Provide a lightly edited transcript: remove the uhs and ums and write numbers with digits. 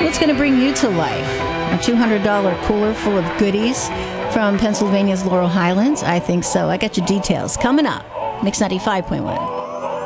What's going to bring you to life? A $200 cooler full of goodies from Pennsylvania's Laurel Highlands? I think so. I got your details coming up. Mix 95.1.